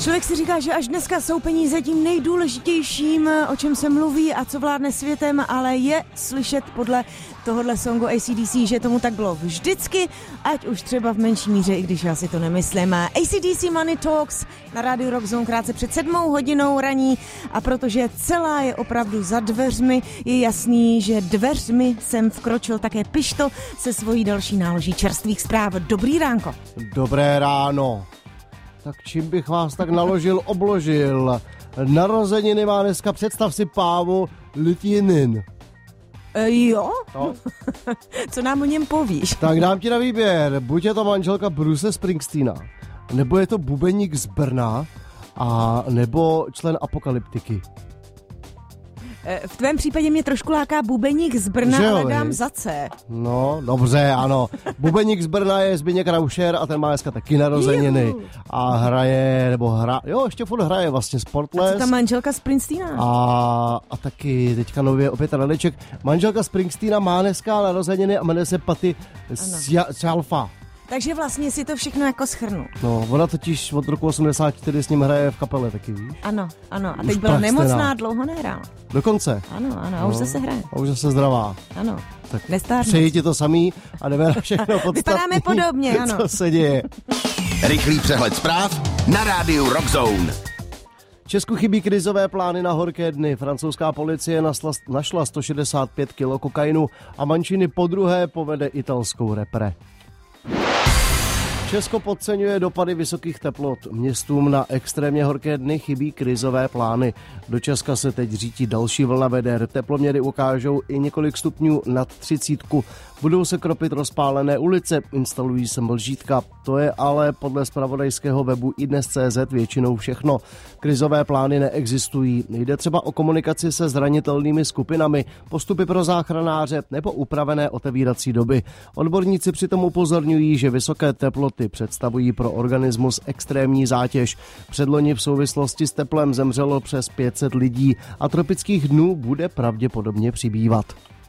Člověk si říká, že až dneska jsou peníze tím nejdůležitějším, o čem se mluví a co vládne světem, ale je slyšet podle tohohle songu AC/DC, že tomu tak bylo vždycky, ať už třeba v menší míře, i když já si to nemyslím. AC/DC Money Talks na rádiu Rock Zone krátce před 7 hodinou raní, a protože celá je opravdu za dveřmi, je jasný, že dveřmi sem vkročil také Pišto se svojí další náloží čerstvých zpráv. Dobrý ránko. Dobré ráno. Tak čím bych vás tak obložil? Narozeniny má dneska, představ si, Pávo Litinin. Jo? No. Co nám o něm povíš? Tak dám ti na výběr. Buď je to manželka Bruce Springsteena, nebo je to bubeník z Brna, a nebo člen Apokalyptiky. V tvém případě mě trošku láká bubeník z Brna, ale dám za C. No, dobře, ano. Bubeník z Brna je Zbyněk Raušer a ten má dneska taky narozeniny. A hraje, ještě furt hraje vlastně Sportless. A co ta manželka Springsteena? A taky teďka nově opět Radeček. Manželka Springsteena má dneska narozeniny a jmenuje se Patty Chalfa. Takže vlastně si to všechno jako shrnu. No, ona totiž od roku 84 s ním hraje v kapele taky, víš? Ano. A teď byla nemocná, dlouho nehrála. Dokonce. Ano, a už zase hraje. A už zase zdravá. Ano, tak nestárne. Přeji ti to samý a jdeme na všechno podstatný. Vypadáme podobně, ano. Co se děje. Rychlý přehled zpráv na rádiu Rock Zone. Česku chybí krizové plány na horké dny. Francouzská policie našla 165 kg kokainu a Mancini podruhé povede italskou repre. Česko podceňuje dopady vysokých teplot. Městům na extrémně horké dny chybí krizové plány. Do Česka se teď řítí další vlna veder. Teploměry ukážou i několik stupňů nad 30. Budou se kropit rozpálené ulice, instalují se mlžítka. To je ale podle zpravodajského webu iDnes.cz většinou všechno. Krizové plány neexistují. Jde třeba o komunikaci se zranitelnými skupinami, postupy pro záchranáře nebo upravené otevírací doby. Odborníci přitom upozorňují, že vysoké teploty představují pro organismus extrémní zátěž. Předloni v souvislosti s teplem zemřelo přes 500 lidí a tropických dnů bude pravděpodobně přibývat.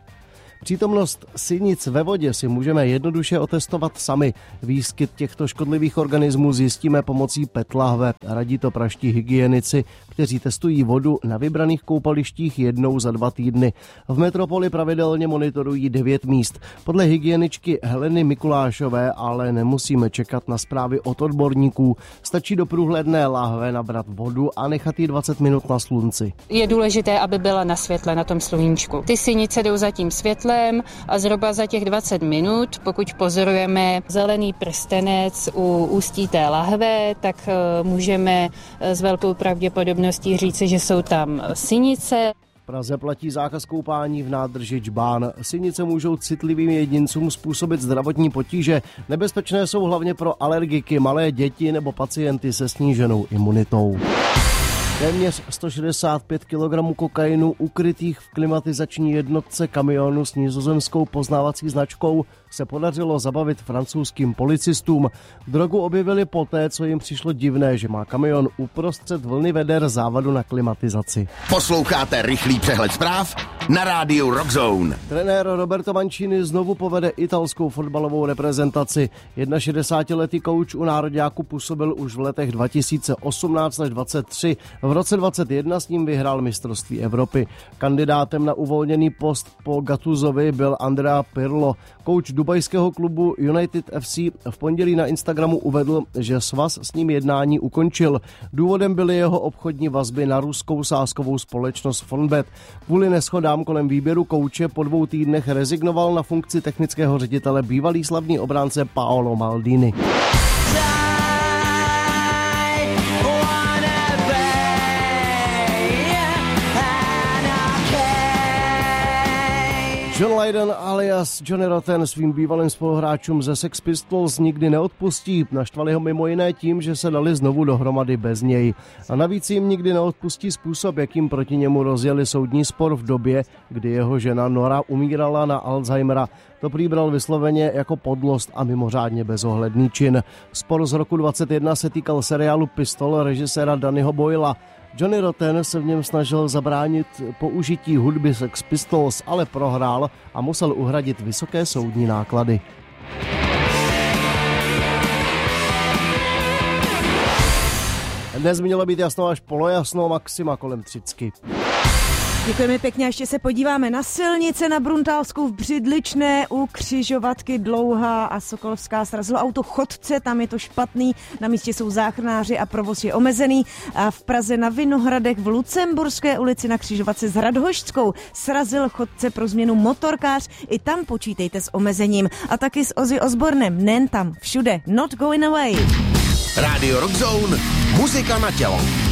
Přítomnost sinic ve vodě si můžeme jednoduše otestovat sami. Výskyt těchto škodlivých organismů zjistíme pomocí PET lahve. Radí to praští hygienici, kteří testují vodu na vybraných koupalištích jednou za 2 týdny. V metropoli pravidelně monitorují 9 míst. Podle hygieničky Heleny Mikulášové ale nemusíme čekat na zprávy od odborníků. Stačí do průhledné lahve nabrat vodu a nechat ji 20 minut na slunci. Je důležité, aby byla na světle, na tom sluníčku. Ty sinice jdou za tím světlem a zhruba za těch 20 minut, pokud pozorujeme zelený prstenec u ústí té lahve, tak můžeme s velkou pravděpodobností říci, že jsou tam sinice. V Praze platí zákaz koupání v nádrži Džbán. Sinice můžou citlivým jedincům způsobit zdravotní potíže. Nebezpečné jsou hlavně pro alergiky, malé děti nebo pacienty se sníženou imunitou. Téměř 165 kg kokainu ukrytých v klimatizační jednotce kamionu s nizozemskou poznávací značkou se podařilo zabavit francouzským policistům. Drogu objevili poté, co jim přišlo divné, že má kamion uprostřed vlny veder závadu na klimatizaci. Posloucháte rychlý přehled zpráv na rádiu Rock Zone. Trenér Roberto Mancini znovu povede italskou fotbalovou reprezentaci. 61letý kouč u národňáku působil už v letech 2018 až 2023. V roce 2021 s ním vyhrál mistrovství Evropy. Kandidátem na uvolněný post po Gattusovi byl Andrea Pirlo. Kouč dubajského klubu United FC v pondělí na Instagramu uvedl, že svaz s ním jednání ukončil. Důvodem byly jeho obchodní vazby na ruskou sázkovou společnost Fonbet. Kvůli neshodám kolem výběru kouče po 2 týdnech rezignoval na funkci technického ředitele bývalý slavný obránce Paolo Maldini. John Lydon alias Johnny Rotten svým bývalým spoluhráčům ze Sex Pistols nikdy neodpustí. Naštvali ho mimo jiné tím, že se dali znovu dohromady bez něj. A navíc jim nikdy neodpustí způsob, jakým proti němu rozjeli soudní spor v době, kdy jeho žena Nora umírala na Alzheimera. To prý bral vysloveně jako podlost a mimořádně bezohledný čin. Spor z roku 2021 se týkal seriálu Pistol režiséra Dannyho Boyla. Johnny Rotten se v něm snažil zabránit použití hudby Sex Pistols, ale prohrál a musel uhradit vysoké soudní náklady. Dnes mělo být jasno až polojasno, maxima kolem 30. Děkujeme pěkně, ještě se podíváme na silnice na Bruntálsku v Břidličné u křižovatky Dlouhá a Sokolovská. Srazilo auto chodce, tam je to špatný, na místě jsou záchranáři a provoz je omezený. A v Praze na Vinohradech v Lucemburské ulici na křižovatce s Radhošťskou srazil chodce pro změnu motorkář, i tam počítejte s omezením. A taky s Ozzy Osbornem, nejen tam, všude, Not Going Away. Radio Rock Zone, muzika na tělo.